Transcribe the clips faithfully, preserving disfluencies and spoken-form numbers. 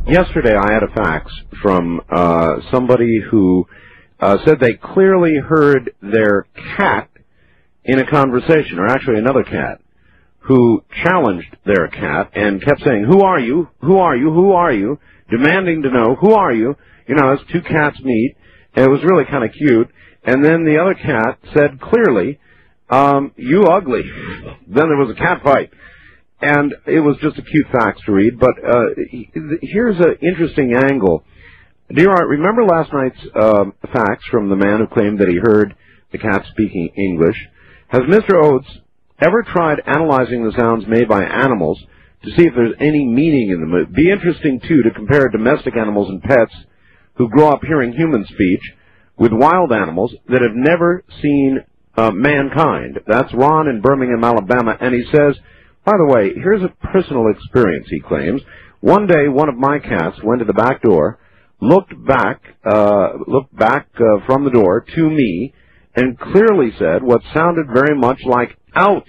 yesterday I had a fax from uh, somebody who uh, said they clearly heard their cat in a conversation, or actually another cat, who challenged their cat and kept saying, "Who are you? Who are you? Who are you?" demanding to know, "Who are you?" You know, as two cats meet, and it was really kind of cute. And then the other cat said clearly, um, "You ugly." Then there was a cat fight. And it was just a cute fax to read, but uh, here's an interesting angle. Dear Art, remember last night's uh, fax from the man who claimed that he heard the cat speaking English? Has Mister Oates ever tried analyzing the sounds made by animals to see if there's any meaning in them? It'd be interesting, too, to compare domestic animals and pets who grow up hearing human speech with wild animals that have never seen uh, mankind. That's Ron in Birmingham, Alabama, and he says, by the way, here's a personal experience, he claims. One day, one of my cats went to the back door, looked back, uh, looked back uh, from the door to me, and clearly said what sounded very much like out.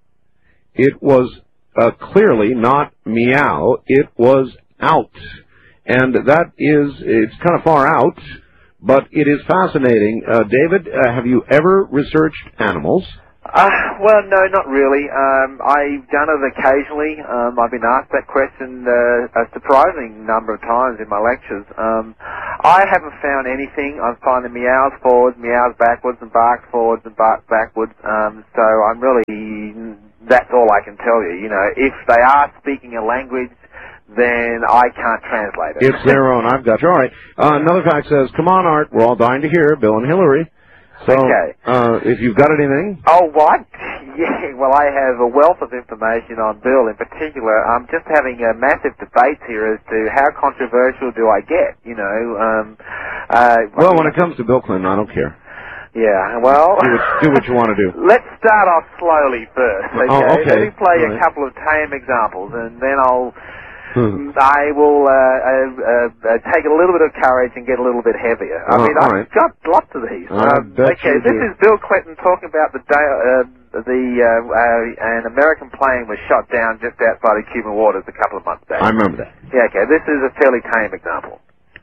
It was uh, clearly not meow, it was out. And that is, it's kind of far out, but it is fascinating. Uh, David, uh, have you ever researched animals? Uh, well, no, not really. Um, I've done it occasionally. Um, I've been asked that question uh, a surprising number of times in my lectures. Um, I haven't found anything. I'm finding meows forwards, meows backwards, and barks forwards and barks backwards. Um, so I'm really, that's all I can tell you. You know, if they are speaking a language, then I can't translate it. It's their own. I've got you. All right. Uh, another fact says, "Come on, Art. We're all dying to hear Bill and Hillary." So, okay. uh, if you've got anything? Oh, what? Yeah, well, I have a wealth of information on Bill in particular. I'm just having a massive debate here as to how controversial do I get, you know. Um, uh, well, when it comes to Bill Clinton, I don't care. Yeah, well... Do what, do what you want to do. Let's start off slowly first, okay? Oh, okay. Let me play All a right. couple of tame examples, and then I'll... Hmm. I will uh, uh, uh, take a little bit of courage and get a little bit heavier. I oh, mean, I've right. got lots of these. Um, okay, this do. is Bill Clinton talking about the day uh, the uh, uh, an American plane was shot down just outside of Cuban waters a couple of months back. I remember that. Yeah, okay, this is a fairly tame example.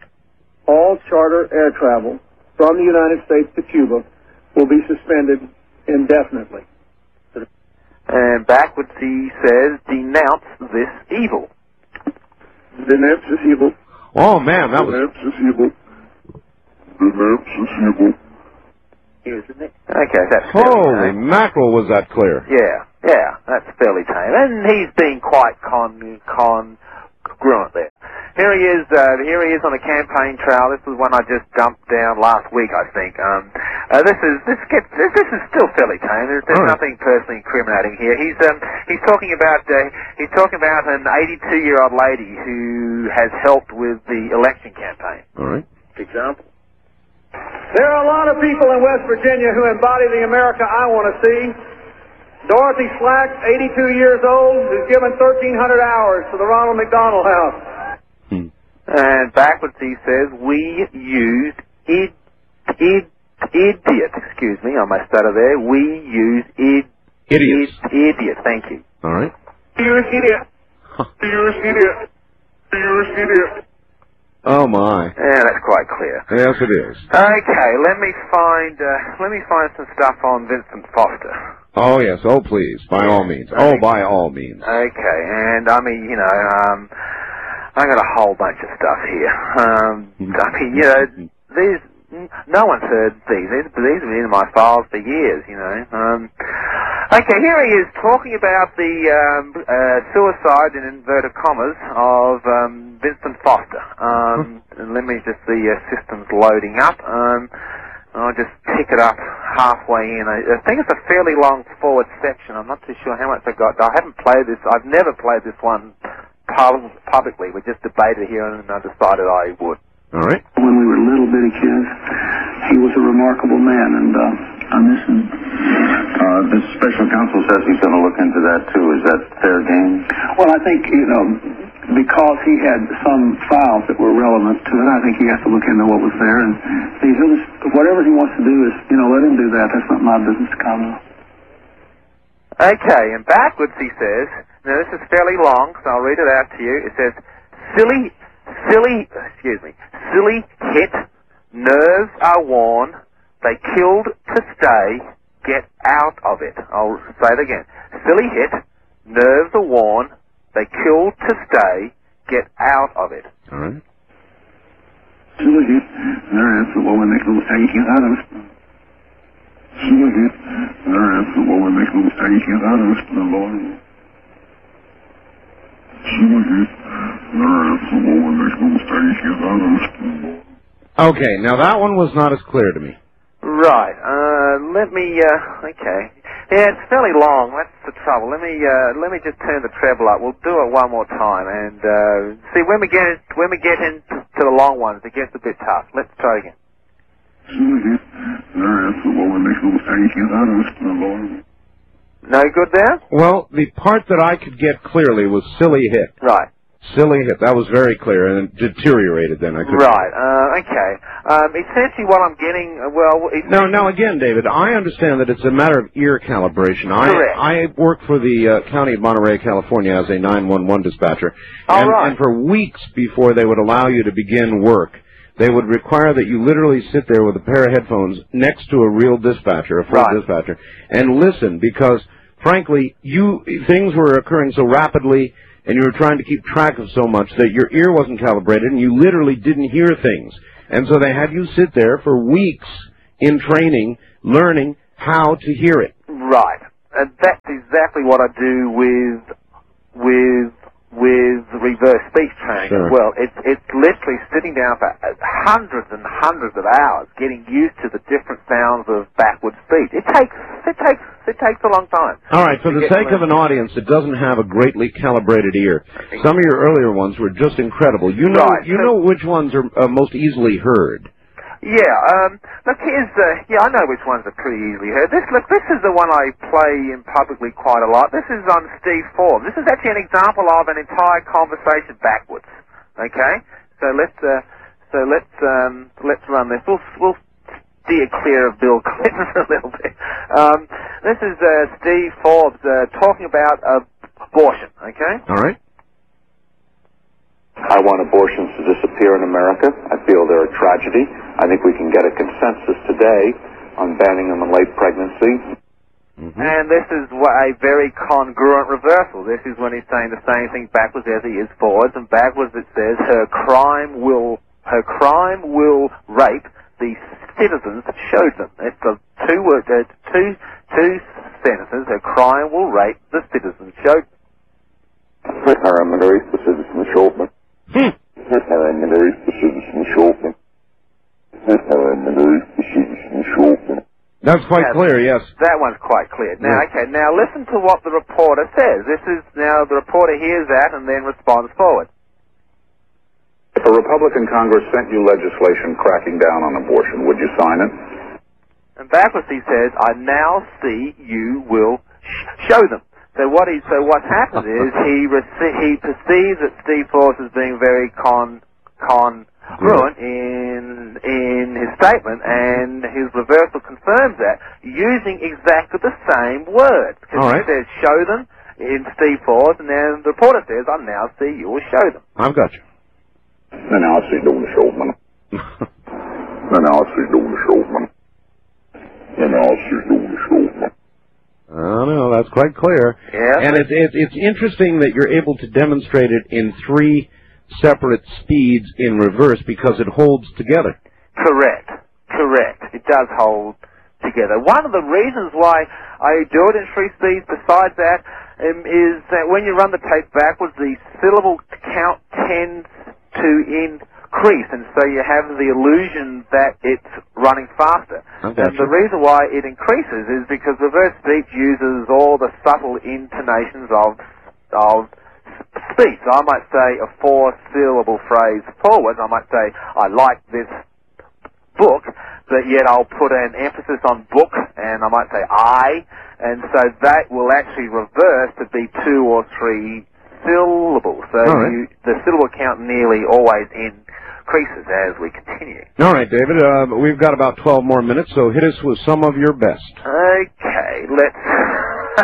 All charter air travel from the United States to Cuba will be suspended indefinitely. And backwards he says, "Denounce this evil." Denounce this evil. Oh, man, that was... Denounce this evil. Denounce this evil. Here's the next. Okay, that's Holy mackerel, was that clear. Yeah, yeah, that's fairly tame. And he's been quite con, congruent there. Here he is, uh, here he is on a campaign trail. This was one I just dumped down last week, I think. Um, uh, this is, this gets, this, this is still fairly tame. There's, there's right. nothing personally incriminating here. He's, um, he's talking about, uh, he's talking about an eighty-two-year-old lady who has helped with the election campaign. All right. Example. There are a lot of people in West Virginia who embody the America I want to see. Dorothy Slack, eighty-two years old, who's given thirteen hundred hours to the Ronald McDonald House. Hmm. And backwards he says, "We used id, id, idiot." Excuse me, I must stutter there. We use id, Idiots. id, idiot. Thank you. All right. Use idiot. Huh. Use idiot. Use idiot. Oh my. Yeah, that's quite clear. Yes, it is. Okay, let me find uh, let me find some stuff on Vincent Foster. Oh yes. Oh please, by all means. Oh, by all means. Okay, and I mean, you know, um, I got a whole bunch of stuff here. Um, I mean, you know, these no one's heard these. These these have been in my files for years. You know. Um, okay, here he is talking about the um, uh, suicide in inverted commas of um, Vincent Foster. Um, and let me just the uh, system's loading up. Um, I'll just pick it up halfway in. I, I think it's a fairly long forward section. I'm not too sure how much I got. I haven't played this. I've never played this one pub- publicly. We just debated here, and I decided I would. All right. When we were little bitty kids, he was a remarkable man, and uh, on this one, uh, the special counsel says he's going to look into that too. Is that fair game? Well, I think you know because he had some files that were relevant to it. I think he has to look into what was there, and he's just, whatever he wants to do is you know let him do that. That's not my business to comment. Okay, and backwards he says. Now this is fairly long, so I'll read it out to you. It says, "Silly." silly, excuse me, silly hit, nerves are worn, they killed to stay, get out of it. I'll say it again. Silly hit, nerves are worn, they killed to stay, get out of it. All right. Silly hit, nerves are worn, they killed to stay, get out of it. Silly hit, nerves are worn, they killed to stay, get out of it. The Lord. Silly hit, nerves are worn, they killed to stay, get out of it. Okay, now that one was not as clear to me. Right. Uh, let me. Uh, okay. Yeah, it's fairly long. That's the trouble. Let me. Uh, let me just turn the treble up. We'll do it one more time, and uh, see when we get it, when we get into the long ones, it gets a bit tough. Let's try again. No good there? Well, the part that I could get clearly was silly hit. Right. Silly hit. That was very clear, and it deteriorated then. I couldn't. Right. Uh, okay. Um, essentially what I'm getting, uh, well... Now, now again, David, I understand that it's a matter of ear calibration. Correct. I, I work for the uh, County of Monterey, California as a nine one one dispatcher. All and, right. and for weeks before they would allow you to begin work, they would require that you literally sit there with a pair of headphones next to a real dispatcher, a full right. dispatcher, and listen because, frankly, you things were occurring so rapidly and you were trying to keep track of so much that your ear wasn't calibrated and you literally didn't hear things. And so they had you sit there for weeks in training, learning how to hear it. Right. And that's exactly what I do with with with reverse speech training Sure. as well. It's it's literally sitting down for hundreds and hundreds of hours, getting used to the different sounds of backward speech. It takes it takes it takes a long time. All right, for the sake of an audience that doesn't have a greatly calibrated ear, some of your earlier ones were just incredible. You know, Right. you know which ones are uh, most easily heard. Yeah, um, look, here's, uh, yeah, I know which ones are pretty easily heard. This, look, this is the one I play in publicly quite a lot. This is on Steve Forbes. This is actually an example of an entire conversation backwards. Okay? So let's, uh, so let's, um, let's run this. We'll, we'll steer clear of Bill Clinton a little bit. Um, this is, uh, Steve Forbes, uh, talking about uh, abortion, okay? All right? I want abortions to disappear in America. I feel they're a tragedy. I think we can get a consensus today on banning them in late pregnancy. Mm-hmm. And this is wha- a very congruent reversal. This is when he's saying the same thing backwards as he is forwards, and backwards it says her crime will her crime will rape the citizens that showed them. It's a two word uh, two two sentences. Her crime will rape the citizens showed them. That's quite Yes. clear, yes. That one's quite clear. Now, Yeah. okay, now listen to what the reporter says. This is, now the reporter hears that and then responds forward. If a Republican Congress sent you legislation cracking down on abortion, would you sign it? And backwards he says, I now see you will sh- show them. So what he, so what's happened is he rece- he perceives that Steve Forbes is being very con, congruent in, in his statement, and his reversal confirms that using exactly the same words. Because All he right. says show them in Steve Forbes, and then the reporter says, I now see you will show them. I've got you. Then I'll see doing the show, man. Then I'll see doing the show, man. Then I'll see doing the show, man. I don't know, that's quite clear. Yeah. And it's, it's, it's interesting that you're able to demonstrate it in three separate speeds in reverse because it holds together. Correct. Correct. It does hold together. One of the reasons why I do it in three speeds, besides that, um, is that when you run the tape backwards, the syllable count tends to increase, and so you have the illusion that it's running faster. Okay. And the reason why it increases is because reverse speech uses all the subtle intonations of of speech. So I might say a four-syllable phrase forward. I might say, I like this book, but yet I'll put an emphasis on book, and I might say I, and so that will actually reverse to be two or three syllables. So All right. you, the syllable count nearly always increases as we continue. All right, David, uh, we've got about twelve more minutes, so hit us with some of your best. Okay, let's...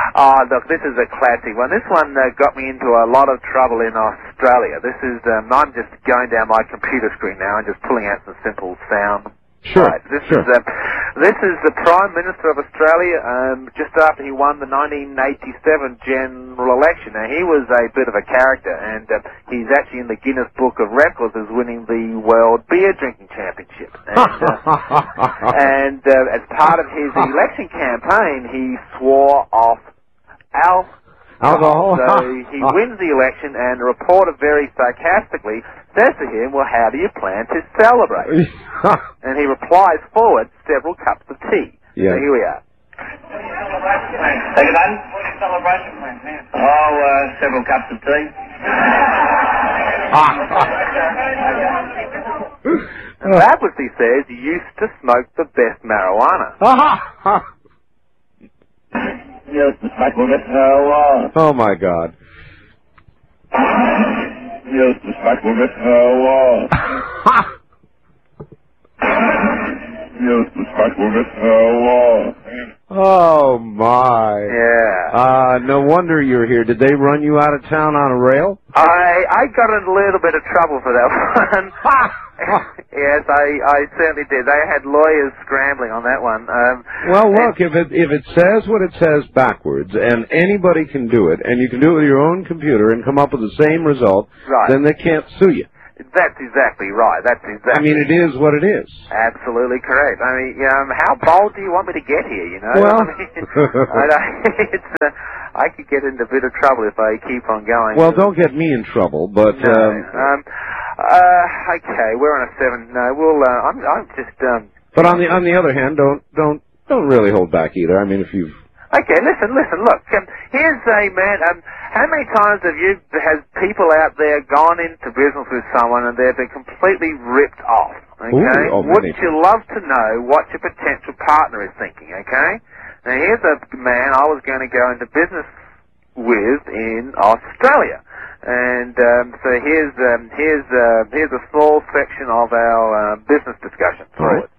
Oh, look, this is a classic one. This one uh, got me into a lot of trouble in Australia. This is, um, I'm just going down my computer screen now and just pulling out some simple sound. Sure, right. This sure. is uh, this is the Prime Minister of Australia um, just after he won the nineteen eighty-seven general election. Now, he was a bit of a character, and uh, he's actually in the Guinness Book of Records as winning the World Beer Drinking Championship. And, uh, and uh, as part of his election campaign, he swore off alcohol. Alcohol. So he wins the election, and a reporter very sarcastically says to him, well, how do you plan to celebrate? And he replies forward, several cups of tea. Yeah. So here we are. Beg your pardon? What's your celebration plan, man? Oh, uh, several cups of tea. And backwards, he says, used to smoke the best marijuana. Yes, the smoke will get marijuana. Oh, my God. Yes, the smoke will get marijuana. Yes, the smoke will get marijuana. Oh, my. Yeah. Uh, no wonder you're here. Did they run you out of town on a rail? I I got in a little bit of trouble for that one. Yes, I, I certainly did. They had lawyers scrambling on that one. Um, Well, look, if it if it says what it says backwards, and anybody can do it, and you can do it with your own computer and come up with the same result, Right. then they can't sue you. That's exactly right. That's exactly. I mean, it is what it is. Absolutely correct. I mean, um, how bold do you want me to get here? You know. Well, I mean, I, don't- it's, uh, I could get into a bit of trouble if I keep on going. Well, don't get me in trouble, but No. um, Um. Uh. Okay. We're on a seven. No. We'll. Uh, I'm. I'm just. Um. but on the on the other hand, don't don't don't really hold back either. I mean, if you've Okay, listen, listen, look, um, here's a man, um, how many times have you, has people out there gone into business with someone and they've been completely ripped off, okay? Ooh, oh, Wouldn't many. you love to know what your potential partner is thinking, okay? Now here's a man I was going to go into business with in Australia. And um, so here's um, here's uh, here's a small section of our uh, business discussion. All right.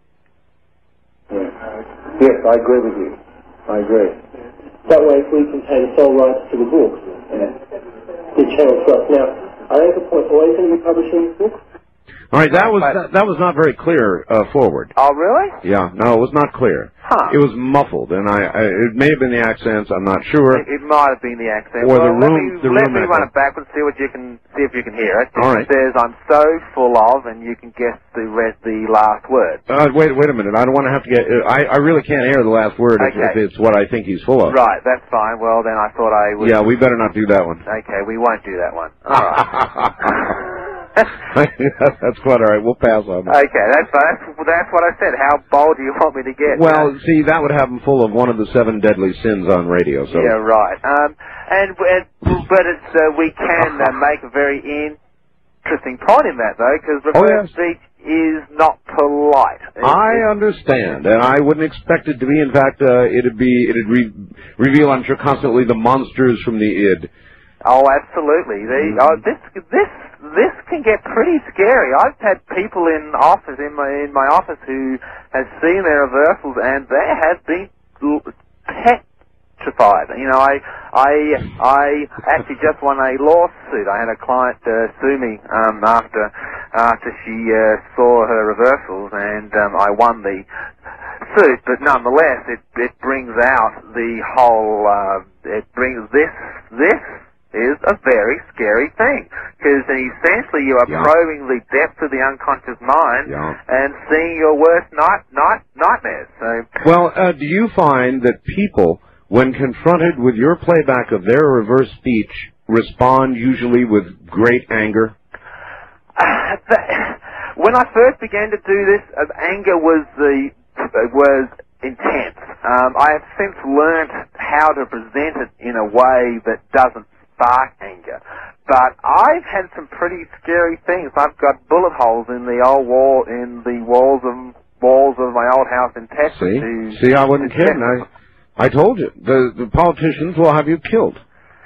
Yes, I agree with you. I agree. That way, if we contain sole rights to the book, the Channel Trust. Now, are Anchor Point always going to be publishing this book? all right, that was that, that was not very clear uh, forward. Oh, really? Yeah, no, it was not clear. Huh. It was muffled, and I, I it may have been the accents. I'm not sure. It, it might have been the accent. Or well, the let room- me, the let room me echo. run it backwards, see what you can see if you can hear it. All It right. says, "I'm so full of," and you can guess the rest, the last word. Uh, wait, wait a minute. I don't want to have to get. Uh, I, I really can't air the last word if, Okay. if it's what I think he's full of. Right, that's fine. Well, then I thought I would. Yeah, we better not do that one. Okay, we won't do that one. All right. That's quite all right. We'll pass on that. Okay, that's that's that's what I said. How bold do you want me to get? Well, Uh, see, that would have him full of one of the seven deadly sins on radio. So yeah, right. Um, and, and but it's uh, we can uh, make a very interesting point in that though, because Oh, reverse yes. speech is not polite. It's- I it's- understand, and I wouldn't expect it to be. In fact, uh, it'd be it'd re- reveal, I'm sure, constantly the monsters from the id. Oh, absolutely. They, Mm-hmm. oh, this this this can get pretty scary. I've had people in office in my in my office who have seen their reversals, and they have been l- petrified. You know, I I I actually just won a lawsuit. I had a client uh, sue me um, after after she uh, saw her reversals, and um, I won the suit. But nonetheless, it it brings out the whole. Uh, it brings this this. is a very scary thing, because essentially you are Yeah. probing the depths of the unconscious mind Yeah. and seeing your worst night, night, nightmares. So, Well, uh, do you find that people, when confronted with your playback of their reverse speech, respond usually with great anger? when I first began to do this, uh, anger was the was intense. Um, I have since learned how to present it in a way that doesn't spark anger. But I've had some pretty scary things. I've got bullet holes in the old wall, in the walls of walls of my old house in Texas. See, to- see, I wasn't to kidding. test- I, I told you, the the politicians will have you killed.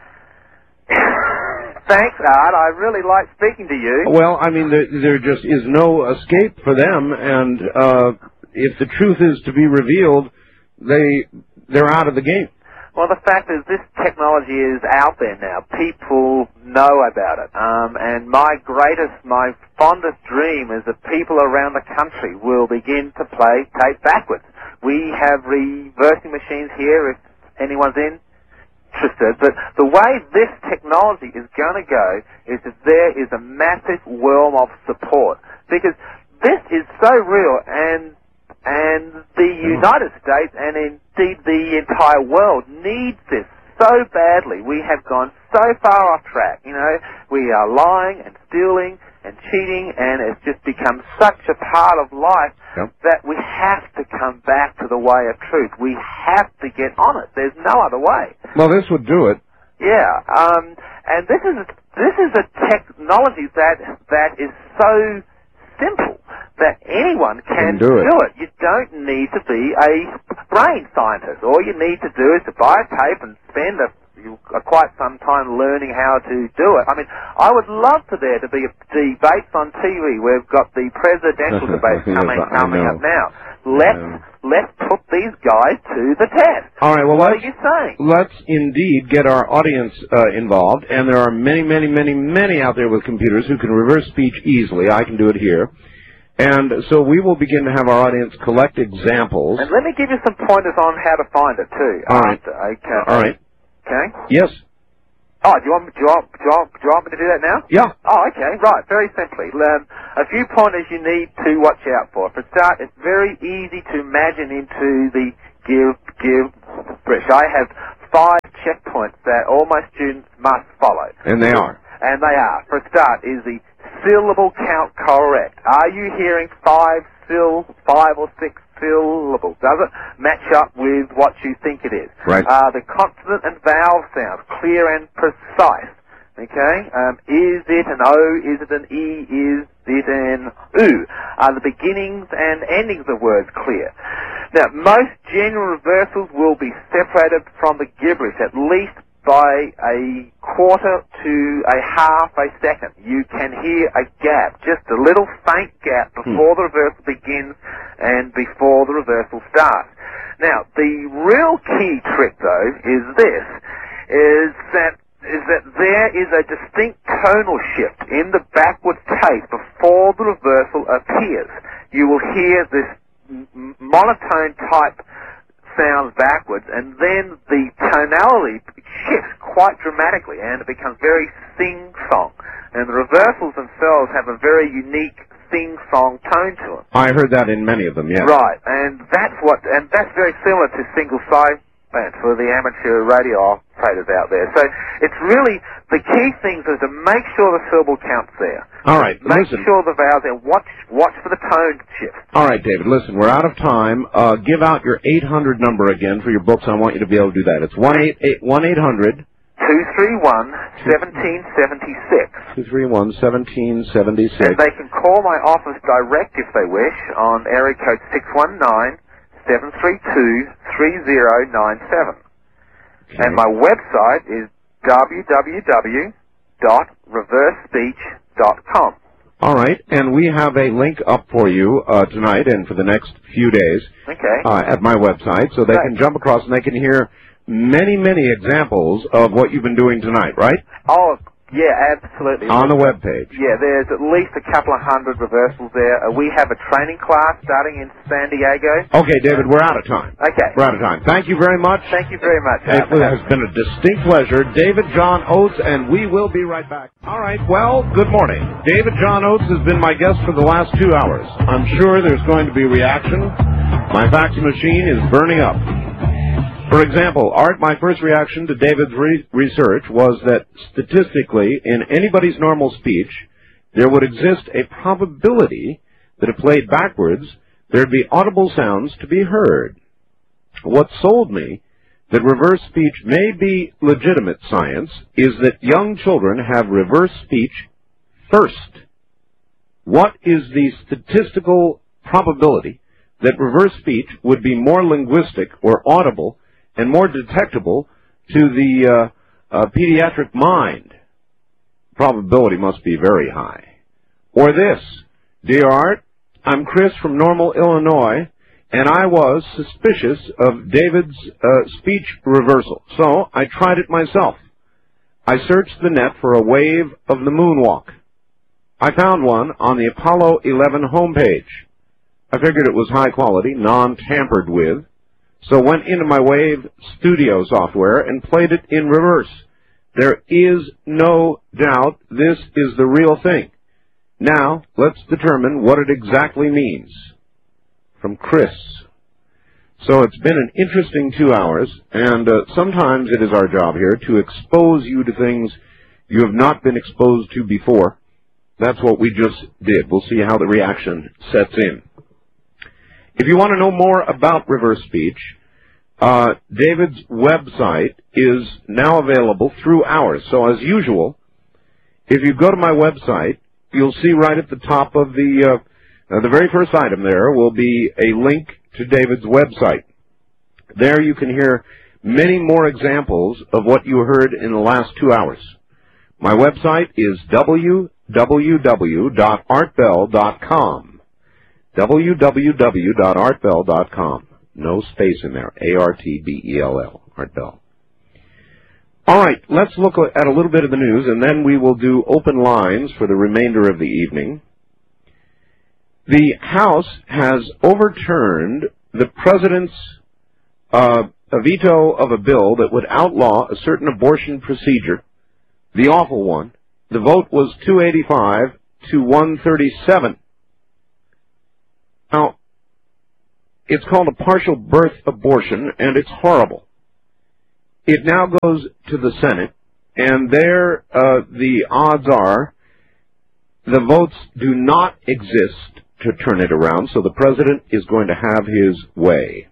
Thanks, Art. I really like speaking to you. Well, I mean, there, there just is no escape for them, and uh, if the truth is to be revealed, they they're out of the game. Well, the fact is this technology is out there now. People know about it. Um, and my greatest, my fondest dream is that people around the country will begin to play tape backwards. We have reversing machines here if anyone's interested. But the way this technology is going to go is that there is a massive realm of support. Because this is so real, and and the United States and indeed the entire world needs this so badly. We have gone so far off track. You know, we are lying and stealing and cheating, and it's just become such a part of life yep. that we have to come back to the way of truth. We have to get on it. There's no other way. Well, this would do it. Yeah, um, and this is this is a technology that that is so simple that anyone can, can do, it. do it. You don't need to be a brain scientist. All you need to do is to buy a tape and spend a, you, a quite some time learning how to do it. I mean, I would love for there to be a debates on T V. We've got the presidential debates coming yes, coming up now. Let's let's put these guys to the test. All right. Well, what are you saying? Let's indeed get our audience uh, involved, and there are many, many, many, many out there with computers who can reverse speech easily. I can do it here. And so we will begin to have our audience collect examples. And let me give you some pointers on how to find it, too. All right. After, okay. All right. Okay? Yes. Oh, do you, want, do, you want, do, you want, do you want me to do that now? Yeah. Oh, okay. Right. Very simply. Um, a few pointers you need to watch out for. For a start, it's very easy to imagine into the give, give, bridge. I have five checkpoints that all my students must follow. And they are. And they are. For a start, is the syllable count correct? Are you hearing five syll, five or six syllables? Does it match up with what you think it is? Right. Are the consonant and vowel sounds clear and precise? Okay. Um, is it an O? Is it an E? Is it an U? Are the beginnings and endings of words clear? Now, most genuine reversals will be separated from the gibberish at least by a quarter to a half a second. You can hear a gap, just a little faint gap before hmm. the reversal begins and before the reversal starts. Now, the real key trick, though, is this, is that is that there is a distinct tonal shift in the backwards tape before the reversal appears. You will hear this m- monotone type sounds backwards, and then the tonality shifts quite dramatically, and it becomes very sing-song. And the reversals themselves have a very unique sing-song tone to them. I heard that in many of them, yes. Right, and that's what, and that's very similar to single sideband for the amateur radio operators out there. So it's really, the key things is to make sure the syllable count's there. All right, Make listen. sure the vowels there. Watch, watch for the tone shift. All right, David, listen, we're out of time. Uh, give out your eight hundred number again for your books. I want you to be able to do that. It's one eight hundred two three one, one seven seven six. two three one, one seven seven six. And they can call my office direct if they wish on area code six one nine, seven three two, three zero nine seven. Okay. And my website is w w w dot reverse speech dot com. All right, and we have a link up for you uh, tonight and for the next few days okay. uh, at my website, so they right. can jump across and they can hear many, many examples of what you've been doing tonight, right? Oh, yeah, absolutely. On the web page. Yeah, there's at least a couple of hundred reversals there. Uh, we have a training class starting in San Diego. Okay, David, we're out of time. Okay. We're out of time. Thank you very much. Thank you very much. It has been a distinct pleasure. David John Oates, and we will be right back. All right, well, good morning. David John Oates has been my guest for the last two hours. I'm sure there's going to be reaction. My fax machine is burning up. For example, Art, my first reaction to David's re- research was that statistically, in anybody's normal speech, there would exist a probability that if played backwards, there'd be audible sounds to be heard. What sold me that reverse speech may be legitimate science is that young children have reverse speech first. What is the statistical probability that reverse speech would be more linguistic or audible and more detectable to the uh, uh, pediatric mind? Probability must be very high. Or this, dear Art, I'm Chris from Normal, Illinois, and I was suspicious of David's uh, speech reversal, so I tried it myself. I searched the net for a wave of the moonwalk. I found one on the Apollo eleven homepage. I figured it was high quality, non-tampered with, so went into my Wave Studio software and played it in reverse. There is no doubt this is the real thing. Now, let's determine what it exactly means. From Chris. So it's been an interesting two hours, and uh, sometimes it is our job here to expose you to things you have not been exposed to before. That's what we just did. We'll see how the reaction sets in. If you want to know more about reverse speech, uh, David's website is now available through ours. So as usual, if you go to my website, you'll see right at the top of the, uh, uh, the very first item there will be a link to David's website. There you can hear many more examples of what you heard in the last two hours. My website is w w w dot art bell dot com. w w w dot art bell dot com. No space in there. A R T B E L L. Art Bell. All right, let's look at a little bit of the news, and then we will do open lines for the remainder of the evening. The House has overturned the President's uh, a veto of a bill that would outlaw a certain abortion procedure, the awful one. The vote was two eighty-five to one thirty-seven. Now, it's called a partial birth abortion, and it's horrible. It now goes to the Senate, and there uh, the odds are the votes do not exist to turn it around, so the President is going to have his way.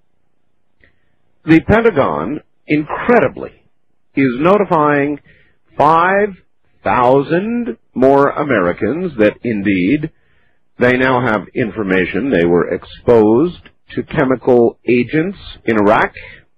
The Pentagon, incredibly, is notifying five thousand more Americans that indeed they now have information they were exposed to chemical agents in Iraq.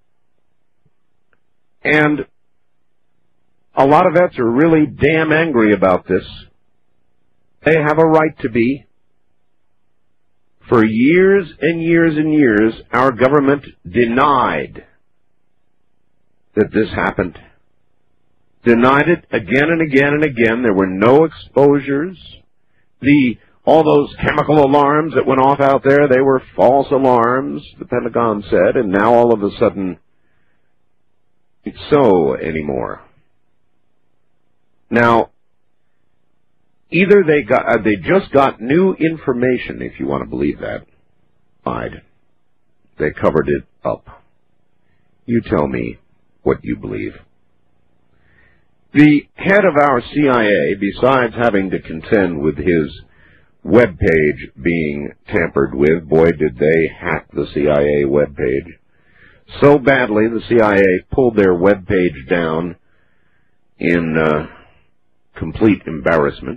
And a lot of vets are really damn angry about this. They have a right to be. For years and years and years, our government denied that this happened. Denied it again and again and again. There were no exposures. The all those chemical alarms that went off out there, they were false alarms, the Pentagon said, and now all of a sudden it's so anymore. Now, either they got uh, they just got new information, if you want to believe that. Lied. They covered it up. You tell me what you believe. The head of our C I A, besides having to contend with his web page being tampered with, boy, did they hack the C I A web page. So badly, the C I A pulled their web page down in uh, complete embarrassment.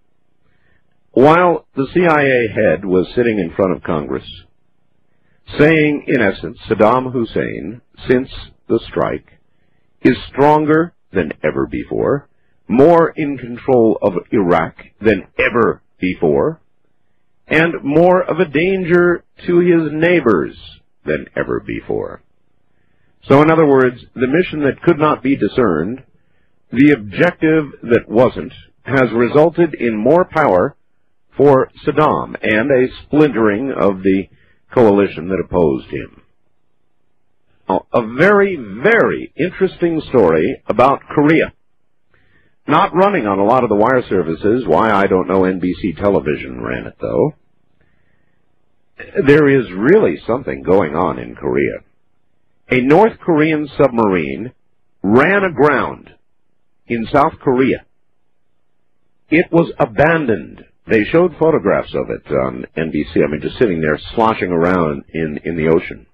While the C I A head was sitting in front of Congress, saying, in essence, Saddam Hussein, since the strike, is stronger than ever before, more in control of Iraq than ever before, and more of a danger to his neighbors than ever before. So in other words, the mission that could not be discerned, the objective that wasn't, has resulted in more power for Saddam and a splintering of the coalition that opposed him. Now, a very, very interesting story about Korea. Not running on a lot of the wire services. Why, I don't know. N B C television ran it, though. There is really something going on in Korea. A North Korean submarine ran aground in South Korea. It was abandoned. They showed photographs of it on N B C. I mean, just sitting there sloshing around in, in the ocean.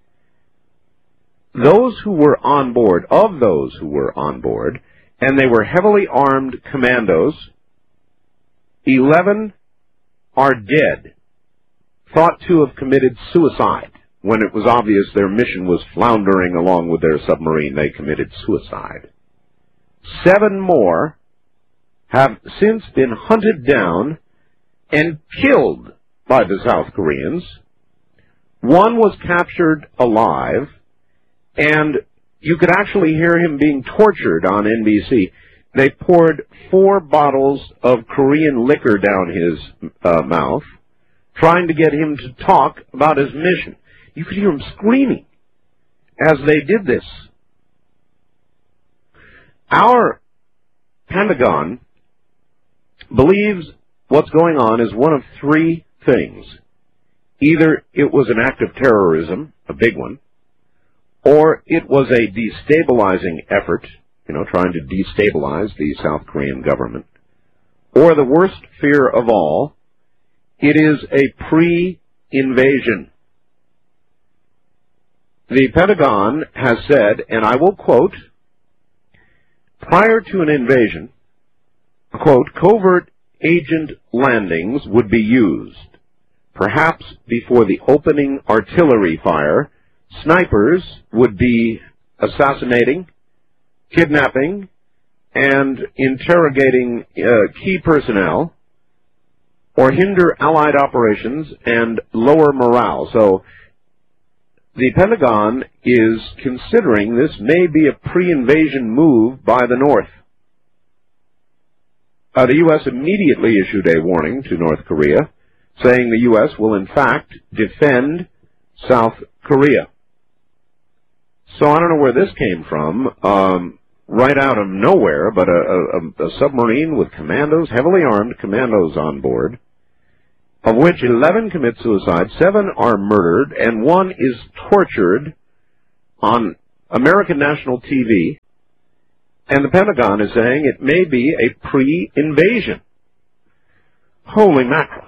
Those who were on board, of those who were on board, and they were heavily armed commandos, eleven are dead, thought to have committed suicide. When it was obvious their mission was floundering along with their submarine, they committed suicide. Seven more have since been hunted down and killed by the South Koreans, One was captured alive, and you could actually hear him being tortured on N B C. They poured four bottles of Korean liquor down his uh, mouth, trying to get him to talk about his mission. You could hear him screaming as they did this. Our Pentagon believes what's going on is one of three things. Either it was an act of terrorism, a big one, or it was a destabilizing effort, you know, trying to destabilize the South Korean government, or the worst fear of all, it is a pre-invasion. The Pentagon has said, and I will quote, prior to an invasion, quote, covert agent landings would be used. Perhaps before the opening artillery fire, snipers would be assassinating, kidnapping, and interrogating uh, key personnel, or hinder Allied operations and lower morale. So the Pentagon is considering this may be a pre-invasion move by the North. Uh, the U S immediately issued a warning to North Korea, saying the U S will in fact defend South Korea. So I don't know where this came from, um, right out of nowhere, but a, a, a submarine with commandos, heavily armed commandos on board, of which eleven commit suicide, seven are murdered, and one is tortured on American national T V, and the Pentagon is saying it may be a pre-invasion. Holy mackerel.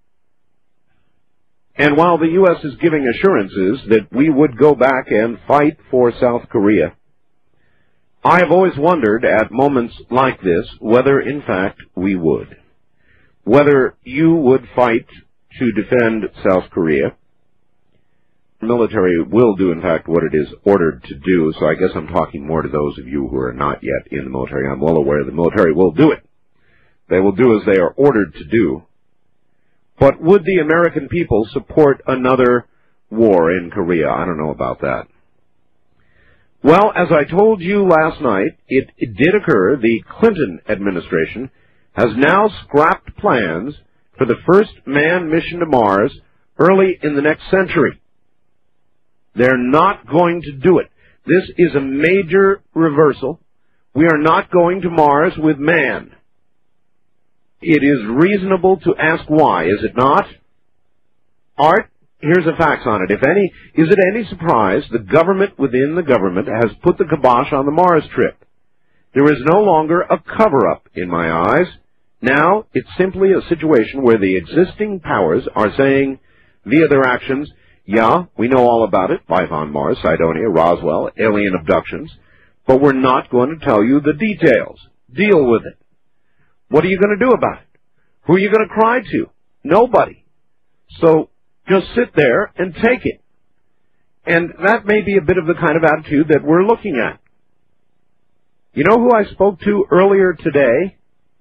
And while the U S is giving assurances that we would go back and fight for South Korea, I have always wondered at moments like this whether, in fact, we would. Whether you would fight to defend South Korea. The military will do, in fact, what it is ordered to do, so I guess I'm talking more to those of you who are not yet in the military. I'm well aware the military will do it. They will do as they are ordered to do. But would the American people support another war in Korea? I don't know about that. Well, as I told you last night, it, it did occur. The Clinton administration has now scrapped plans for the first manned mission to Mars early in the next century. They're not going to do it. This is a major reversal. We are not going to Mars with man. It is reasonable to ask why, is it not? Art, here's a fax on it. If any, is it any surprise the government within the government has put the kibosh on the Mars trip? There is no longer a cover-up in my eyes. Now, it's simply a situation where the existing powers are saying, via their actions, yeah, we know all about it, life on Mars, Cydonia, Roswell, alien abductions, but we're not going to tell you the details. Deal with it. What are you going to do about it? Who are you going to cry to? Nobody. So just sit there and take it. And that may be a bit of the kind of attitude that we're looking at. You know who I spoke to earlier today?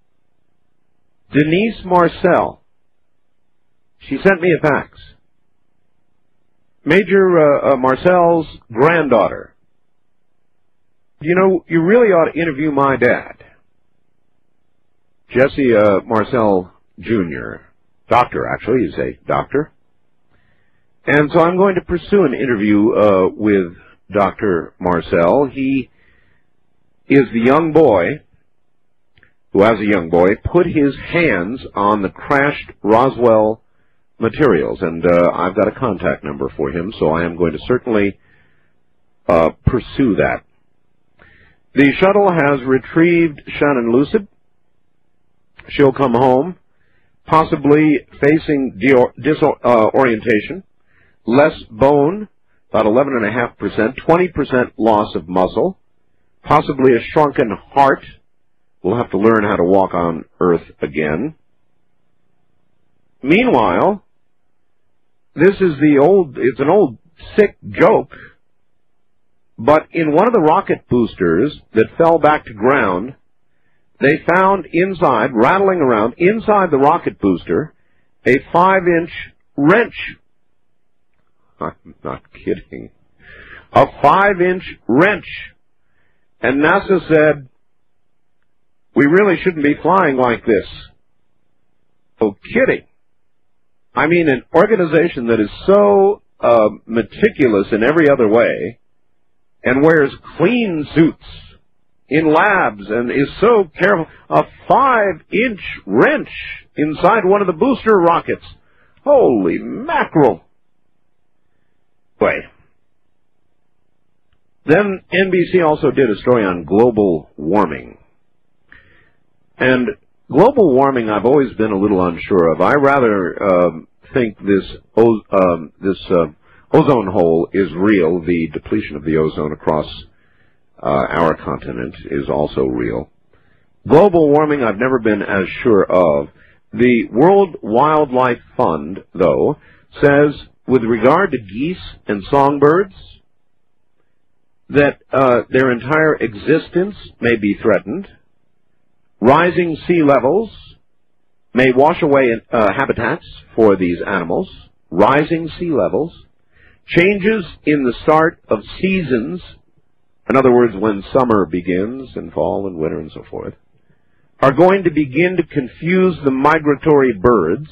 Denise Marcel. She sent me a fax. Major uh, uh, Marcel's granddaughter. You know, you really ought to interview my dad. Jesse uh, Marcel Junior Doctor, actually, he's a doctor. And so I'm going to pursue an interview uh, with Doctor Marcel. He is the young boy who, as a young boy, put his hands on the crashed Roswell materials. And uh, I've got a contact number for him, so I am going to certainly uh, pursue that. The shuttle has retrieved Shannon Lucid. She'll come home, possibly facing disorientation, less bone, about eleven point five percent, twenty percent loss of muscle, possibly a shrunken heart. We'll have to learn how to walk on Earth again. Meanwhile, this is the old, it's an old sick joke, but in one of the rocket boosters that fell back to ground, they found inside, rattling around, inside the rocket booster, a five-inch wrench. I'm not kidding. A five-inch wrench. And NASA said, we really shouldn't be flying like this. Oh, kidding. I mean, an organization that is so uh, meticulous in every other way and wears clean suits in labs and is so careful. A five-inch wrench inside one of the booster rockets. Holy mackerel. Wait. Then N B C also did a story on global warming. And global warming I've always been a little unsure of. I rather uh, think this o- um, this uh, ozone hole is real. The depletion of the ozone across uh, our continent is also real. Global warming I've never been as sure of. The World Wildlife Fund, though, says with regard to geese and songbirds, that uh, their entire existence may be threatened. Rising sea levels may wash away uh, habitats for these animals. Rising sea levels. Changes in the start of seasons, in other words, when summer begins and fall and winter and so forth, are going to begin to confuse the migratory birds.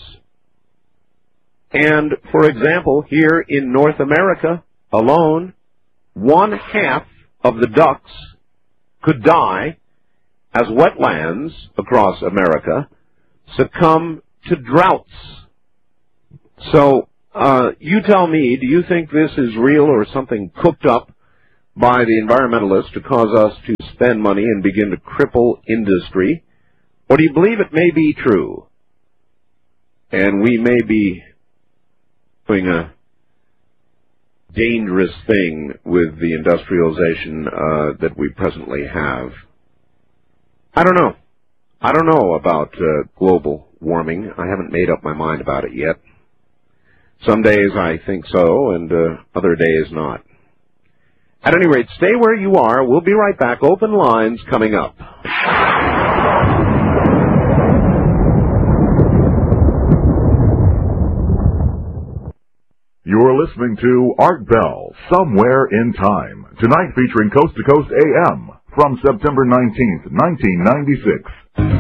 And, for example, here in North America alone, one half of the ducks could die as wetlands across America succumb to droughts. So, uh, you tell me, do you think this is real or something cooked up by the environmentalists to cause us to spend money and begin to cripple industry? Or do you believe it may be true? And we may be doing a dangerous thing with the industrialization uh, that we presently have. I don't know. I don't know about uh, global warming. I haven't made up my mind about it yet. Some days I think so, and uh, other days not. At any rate, stay where you are. We'll be right back. Open lines coming up. You're listening to Art Bell, Somewhere in Time, tonight featuring Coast to Coast A M from September nineteenth, nineteen ninety-six.